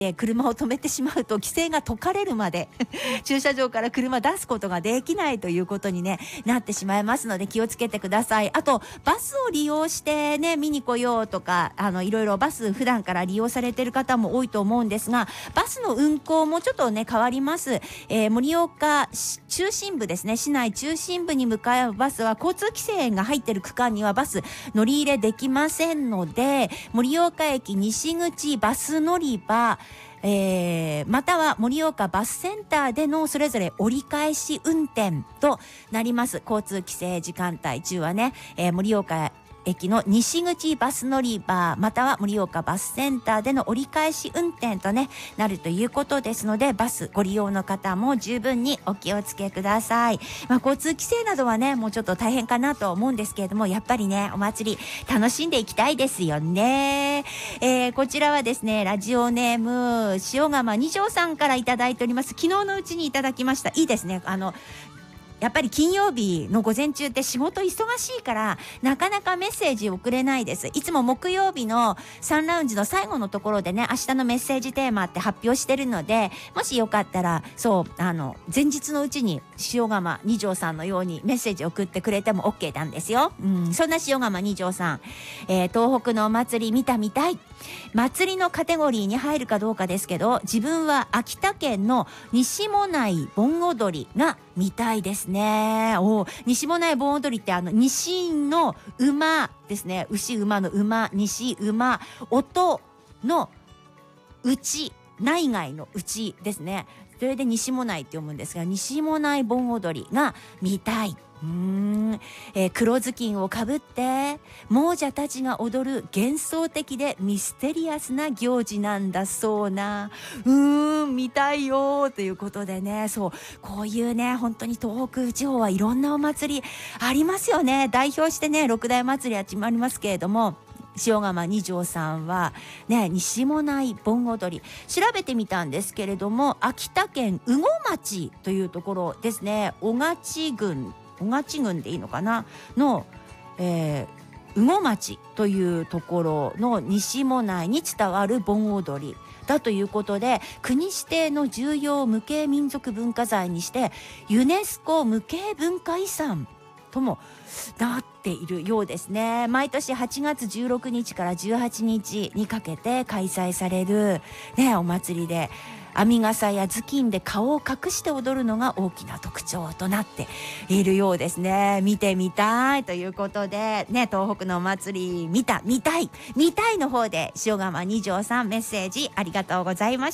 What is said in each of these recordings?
車を止めてしまうと規制が解かれるまで駐車場から車出すことができないということに、なってしまいますので気をつけてください。あとバスを利用して見に来ようとか、いろいろバス普段から利用されている方も多いと思うんですが、バスの運行もちょっと変わります。盛岡中心部ですね、市内中心部に向かうバスは交通規制が入っている区間にはバス乗り入れできませんので、盛岡駅西口バス乗り場、または盛岡バスセンターでのそれぞれ折り返し運転となります。交通規制時間帯中は盛岡駅の西口バス乗り場または盛岡バスセンターでの折り返し運転となるということですので、バスご利用の方も十分にお気をつけください。交通規制などはもうちょっと大変かなと思うんですけれども、やっぱりお祭り楽しんでいきたいですよね。こちらはですね、ラジオネーム塩釜二条さんからいただいております。昨日のうちにいただきました。いいですね。やっぱり金曜日の午前中って仕事忙しいからなかなかメッセージ送れないです。いつも木曜日のサンラウンジの最後のところで明日のメッセージテーマって発表してるので、もしよかったら前日のうちに塩釜二条さんのようにメッセージ送ってくれても OK なんですよ。そんな塩釜二条さん、東北のお祭り見たみたい。祭りのカテゴリーに入るかどうかですけど、自分は秋田県の西馬音内盆踊りが見たいですね。西馬音内盆踊りって西の馬ですね。牛馬の馬、西馬、音の内、内外の内ですね。それで西馬音内って読むんですが、西馬音内盆踊りが見たい。黒ずきんをかぶって亡者たちが踊る幻想的でミステリアスな行事なんだそうな。見たいよということでこういう本当に東北地方はいろんなお祭りありますよね。代表して六大祭りは決まりますけれども、塩釜二条さんは西馬音内盆踊り調べてみたんですけれども、秋田県羽後町というところですね。小勝郡でいいのかなの、羽後町というところの西馬音内に伝わる盆踊りだということで、国指定の重要無形民族文化財にしてユネスコ無形文化遺産ともなっているようですね。毎年8月16日から18日にかけて開催されるお祭りで、編み笠や頭巾で顔を隠して踊るのが大きな特徴となっているようですね。見てみたいということで東北のお祭り見たいの方で塩釜二条さんメッセージありがとうございました。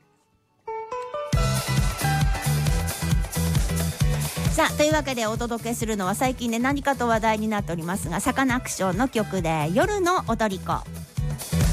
さあ、というわけでお届けするのは最近何かと話題になっておりますが、サカナクションの曲で夜の踊り子。